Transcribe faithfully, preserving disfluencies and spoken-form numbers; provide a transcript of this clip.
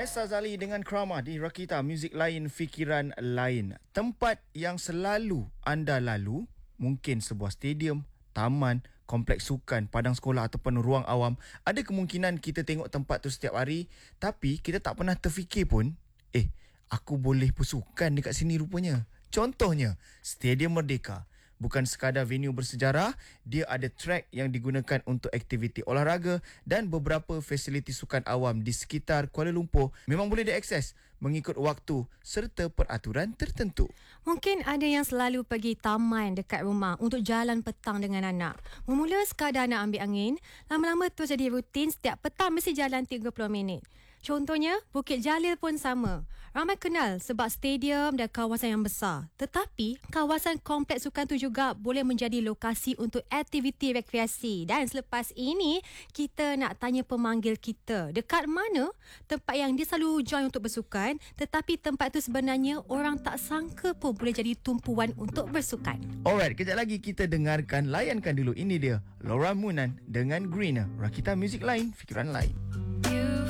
Vanessa Zali dengan Krama di Rakita Muzik Lain, Fikiran Lain. Tempat yang selalu anda lalu, mungkin sebuah stadium, taman, kompleks sukan, padang sekolah ataupun ruang awam. Ada kemungkinan kita tengok tempat tu setiap hari, tapi kita tak pernah terfikir pun, eh, aku boleh bersukan dekat sini rupanya. Contohnya, Stadium Merdeka. Bukan sekadar venue bersejarah, dia ada track yang digunakan untuk aktiviti olahraga dan beberapa fasiliti sukan awam di sekitar Kuala Lumpur memang boleh diakses mengikut waktu serta peraturan tertentu. Mungkin ada yang selalu pergi taman dekat rumah untuk jalan petang dengan anak. Memula sekadar nak ambil angin, lama-lama tu jadi rutin setiap petang mesti jalan tiga puluh minit. Contohnya, Bukit Jalil pun sama. Ramai kenal sebab stadium dan kawasan yang besar. Tetapi, kawasan kompleks sukan tu juga boleh menjadi lokasi untuk aktiviti rekreasi. Dan selepas ini, kita nak tanya pemanggil kita. Dekat mana tempat yang dia selalu join untuk bersukan, tetapi tempat tu sebenarnya orang tak sangka pun boleh jadi tumpuan untuk bersukan. Alright, kejap lagi kita dengarkan, layankan dulu. Ini dia, Laura Munan dengan Greener. Rakita Muzik Lain, Fikiran Lain.